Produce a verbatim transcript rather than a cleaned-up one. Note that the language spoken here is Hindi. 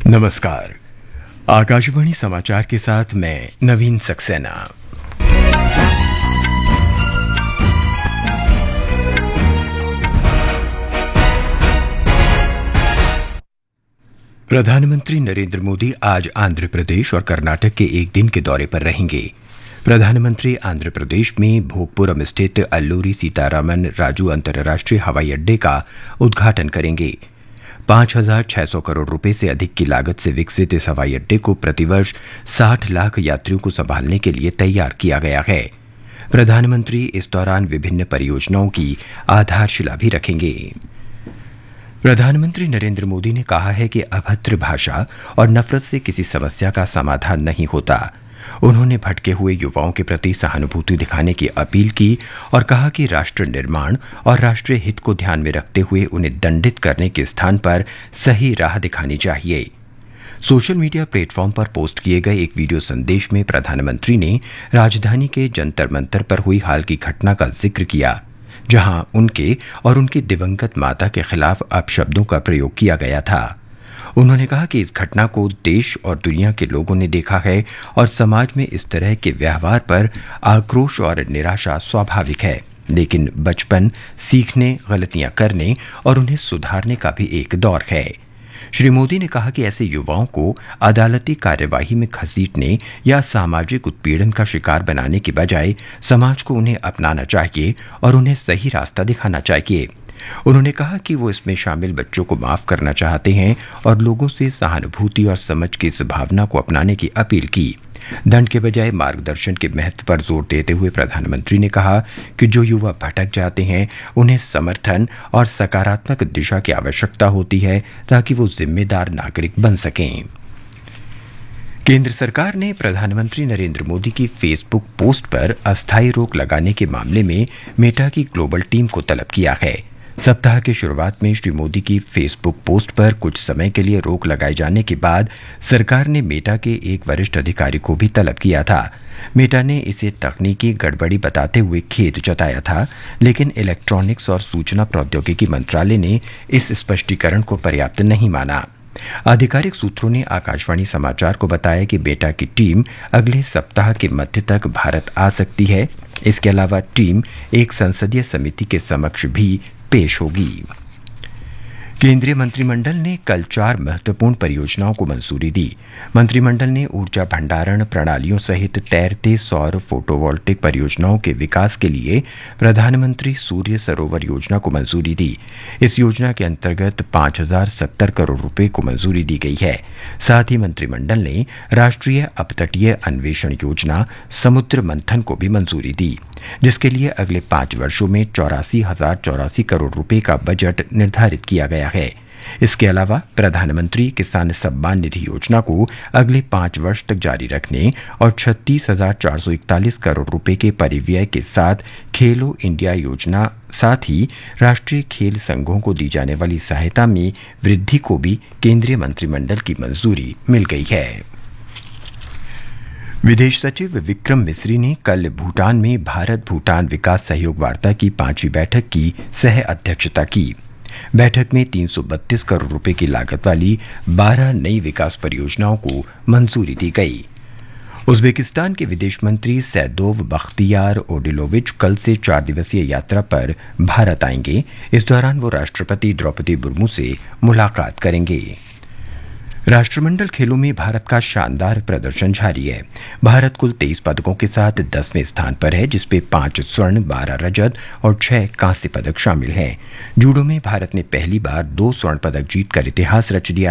नमस्कार। आकाशवाणी समाचार के साथ मैं नवीन सक्सेना। प्रधानमंत्री नरेंद्र मोदी आज आंध्र प्रदेश और कर्नाटक के एक दिन के दौरे पर रहेंगे। प्रधानमंत्री आंध्र प्रदेश में भोगपुरम स्थित अल्लूरी सीतारामन राजू अंतर्राष्ट्रीय हवाई अड्डे का उद्घाटन करेंगे। पांच हजार छह सौ करोड़ रुपए से अधिक की लागत से विकसित इस हवाई अड्डे को प्रतिवर्ष साठ लाख यात्रियों को संभालने के लिए तैयार किया गया है। प्रधानमंत्री इस दौरान विभिन्न परियोजनाओं की आधारशिला भी रखेंगे। प्रधानमंत्री नरेंद्र मोदी ने कहा है कि अभद्र भाषा और नफरत से किसी समस्या का समाधान नहीं होता। उन्होंने भटके हुए युवाओं के प्रति सहानुभूति दिखाने की अपील की और कहा कि राष्ट्र निर्माण और राष्ट्रीय हित को ध्यान में रखते हुए उन्हें दंडित करने के स्थान पर सही राह दिखानी चाहिए। सोशल मीडिया प्लेटफॉर्म पर पोस्ट किए गए एक वीडियो संदेश में प्रधानमंत्री ने राजधानी के जंतर मंतर पर हुई हाल की घटना का जिक्र किया, जहां उनके और उनकी दिवंगत माता के खिलाफ अपशब्दों का प्रयोग किया गया था। उन्होंने कहा कि इस घटना को देश और दुनिया के लोगों ने देखा है और समाज में इस तरह के व्यवहार पर आक्रोश और निराशा स्वाभाविक है, लेकिन बचपन सीखने, गलतियां करने और उन्हें सुधारने का भी एक दौर है। श्री मोदी ने कहा कि ऐसे युवाओं को अदालती कार्यवाही में घसीटने या सामाजिक उत्पीड़न का शिकार बनाने की बजाय समाज को उन्हें अपनाना चाहिए और उन्हें सही रास्ता दिखाना चाहिए। उन्होंने कहा कि वो इसमें शामिल बच्चों को माफ करना चाहते हैं और लोगों से सहानुभूति और समझ की इस भावना को अपनाने की अपील की। दंड के बजाय मार्गदर्शन के महत्व पर जोर देते हुए प्रधानमंत्री ने कहा कि जो युवा भटक जाते हैं उन्हें समर्थन और सकारात्मक दिशा की आवश्यकता होती है ताकि वो जिम्मेदार नागरिक बन सकें। केंद्र सरकार ने प्रधानमंत्री नरेंद्र मोदी की फेसबुक पोस्ट पर अस्थायी रोक लगाने के मामले में मेटा की ग्लोबल टीम को तलब किया है। सप्ताह की शुरुआत में श्री मोदी की फेसबुक पोस्ट पर कुछ समय के लिए रोक लगाए जाने के बाद सरकार ने मेटा के एक वरिष्ठ अधिकारी को भी तलब किया था। मेटा ने इसे तकनीकी गड़बड़ी बताते हुए खेद जताया था, लेकिन इलेक्ट्रॉनिक्स और सूचना प्रौद्योगिकी मंत्रालय ने इस स्पष्टीकरण को पर्याप्त नहीं माना। आधिकारिक सूत्रों ने आकाशवाणी समाचार को बताया कि मेटा की टीम अगले सप्ताह के मध्य तक भारत आ सकती है। इसके अलावा टीम एक संसदीय समिति के समक्ष भी पेश होगी। केंद्रीय मंत्रिमंडल ने कल चार महत्वपूर्ण परियोजनाओं को मंजूरी दी। मंत्रिमंडल ने ऊर्जा भंडारण प्रणालियों सहित तैरते सौर फोटोवोल्टिक परियोजनाओं के विकास के लिए प्रधानमंत्री सूर्य सरोवर योजना को मंजूरी दी। इस योजना के अंतर्गत पांच हजार सत्तर करोड़ रुपए को मंजूरी दी गई है। साथ ही मंत्रिमंडल ने राष्ट्रीय अपतटीय अन्वेषण योजना समुद्र मंथन को भी मंजूरी दी, जिसके लिए अगले पांच वर्षों में चौरासी हजार चौरासी करोड़ रुपए का बजट निर्धारित किया गया है। इसके अलावा प्रधानमंत्री किसान सम्मान निधि योजना को अगले पांच वर्ष तक जारी रखने और छत्तीस हजार चार सौ इकतालीस करोड़ रुपए के परिव्यय के साथ खेलो इंडिया योजना, साथ ही राष्ट्रीय खेल संघों को दी जाने वाली सहायता में वृद्धि को भी केंद्रीय मंत्रिमंडल की मंजूरी मिल गई है। विदेश सचिव विक्रम मिस्री ने कल भूटान में भारत भूटान विकास सहयोग वार्ता की पांचवी बैठक की सह अध्यक्षता की। बैठक में तीन सौ बत्तीस करोड़ रुपए की लागत वाली बारह नई विकास परियोजनाओं को मंजूरी दी गई। उज्बेकिस्तान के विदेश मंत्री सैदोव बख्तियार ओडिलोविच कल से चार दिवसीय यात्रा पर भारत आएंगे। इस दौरान वो राष्ट्रपति द्रौपदी मुर्मू से मुलाकात करेंगे। राष्ट्रमंडल खेलों में भारत का शानदार प्रदर्शन जारी है। भारत कुल तेईस पदकों के साथ दसवें स्थान पर है, जिसमें पांच स्वर्ण, बारह रजत और छह कांस्य पदक शामिल हैं। जूडो में भारत ने पहली बार दो स्वर्ण पदक जीतकर इतिहास रच दिया।